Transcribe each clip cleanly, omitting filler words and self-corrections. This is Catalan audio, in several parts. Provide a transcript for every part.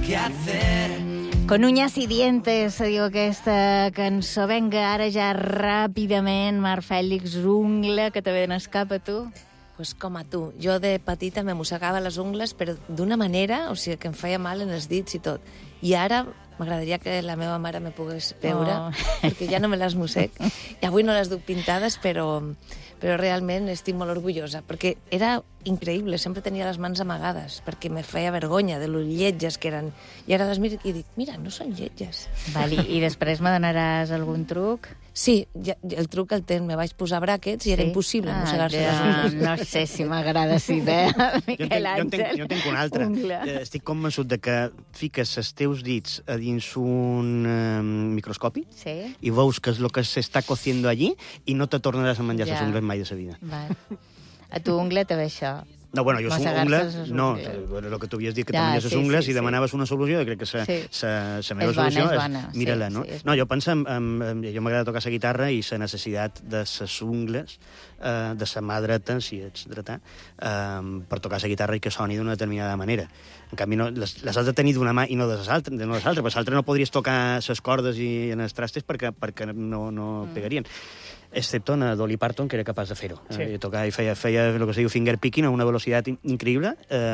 qué hacer. Con uñas y dientes, se diu aquesta cançó. Vinga, ara ja ràpidament, Mar Fèlix, ungla, que te ve n'escapa, tu? Pues com a tu. Jo de petita me mossegava les ungles, però d'una manera, o sigui, que em feia mal en els dits i tot. I ara m'agradaria que la meva mare me pogués veure, perquè ja no me les mossec. I avui no les duc pintades, però realment estic molt orgullosa, perquè era increïble, sempre tenia les mans amagades, perquè me feia vergonya de lo lletges que eren. I ara les miro i dic, mira, no són lletges. Vale, i després me donaràs algun truc? Sí, ja, el truc el ten, me vaig posar bràquets i era impossible mossegar-se les ungles. No sé si m'agrada si idea, Miquel Àngel. Jo tenc una altra. Estic convençut de que fiques els teus dits a dins un microscopi i veus que és el que s'està cociendo allí i no te tornaràs a menjar les ungles mai de sa vida. A tu ungla te ve això? No, bueno, jo soc ungles, no, el que tu havies dit, que te menges les ungles i demanaves una solució, jo crec que la meva solució és mira-la, no? No, jo penso, jo m'agrada tocar la guitarra i la necessitat de les ungles, de la mà dreta, si ets dretà, per tocar la guitarra i que soni d'una determinada manera. En canvi, les has de tenir d'una mà i no de l'altra, perquè l'altra no podries tocar les cordes i en els trastes perquè no pegarien. Excepto en Dolly Parton, que era capaç de fer-ho. I feia el que es diu finger picking a una velocitat increïble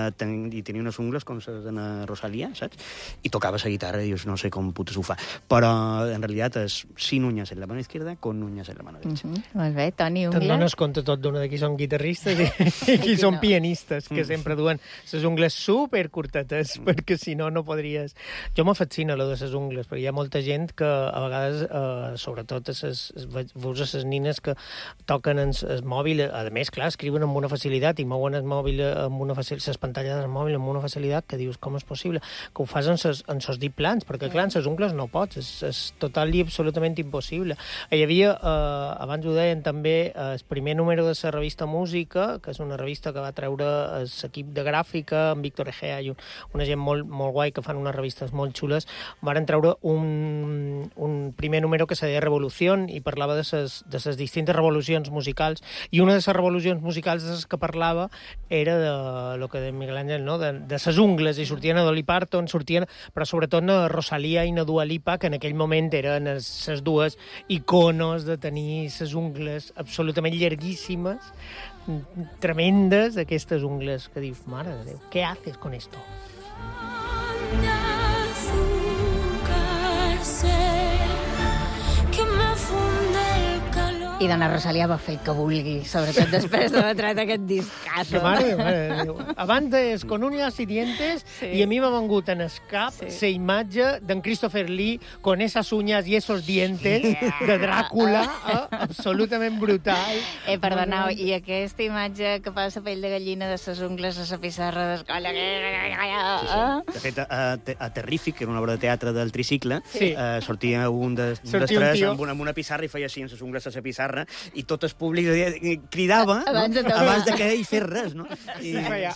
i tenia unes ungles com les de Rosalía, saps? I tocava la guitarra i dius, no sé com putes ho fa. Però, en realitat, és sin uñas en la mano izquierda, con uñas en la mano derecha. Molt bé, Toni, ungla. Te'n dones compte tot d'una de qui són guitarristes i qui són pianistes, que sempre duen les ungles supercurtetes, perquè si no, no podries... Jo me fascina lo de les ungles, perquè hi ha molta gent que a vegades, sobretot veus a les nines que toquen el mòbil, a més, clar, escriuen amb una facilitat i mouen el mòbil amb una facilitat, les pantalles del mòbil amb una facilitat que dius, com és possible? Que ho fas en ses dit plans, perquè, clar, en ses ungles no pots, és total i absolutament impossible. Hi havia, abans ho deien també, el primer número de la revista Música, que és una revista que va treure l'equip de gràfica, amb Víctor Egea i una gent molt guai que fan unes revistes molt xules, van treure un primer número que se deia Revolució i parlava de les distintes revolucions musicals, i una de les revolucions musicals de les que parlava era de lo que deia Miguel Àngel, no? de les ungles, i sortien a Dolly Parton, però sobretot a Rosalía i a Dua Lipa, que en aquell moment eren les dues iconos de tenir les ungles absolutament llarguíssimes, tremendes, aquestes ungles que dius, mare de Déu, què haces con esto? I dona Rosalía va fer el que vulgui, sobretot després d'haver tret aquest discazo. Mare. Abans és Con uñas y dientes, i a mi m'ha vengut en el cap la imatge d'en Christopher Lee con esas uñas y esos dientes de Dràcula, absolutament brutal. Perdoneu, i aquesta imatge que fa la pell de gallina de les ungles a la pissarra d'escola... De fet, a Terrífic, que era una obra de teatre del tricicle, sortia un dels tres amb una pissarra i feia així en les ungles a la pissarra, i tot el públic cridava abans de que ell fes res, no? I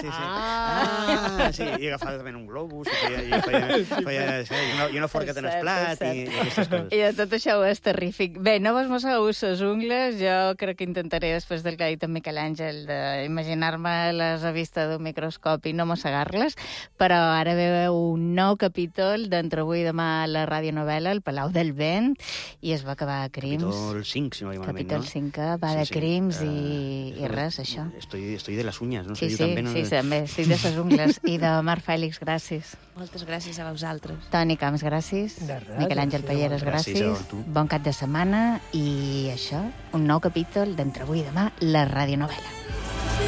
agafava també un globus i una forqueta en el plat i aquestes coses. I tot això és terrífic. Bé, no vos mossegeu les ungles, jo crec que intentaré, després del que ha dit en Miquel Àngel, d'imaginar-me les a vista d'un microscopi i no mossegar-les, però ara veu un nou capítol d'Entre avui i demà a la radionovel·la, El Palau del Vent, i es va acabar a Crims. Capítol 5, si no m'agrada. Capítol 5, va de crims i res, això. Estoy de las uñas, no? Sí, també, estic de les ungles. I de Mar Fèlix, gràcies. Moltes gràcies a vosaltres. Toni Camps, gràcies. Miquel Àngel Palleres, gràcies. Bon cap de setmana i això, un nou capítol d'Entre avui i demà, la radionovel·la.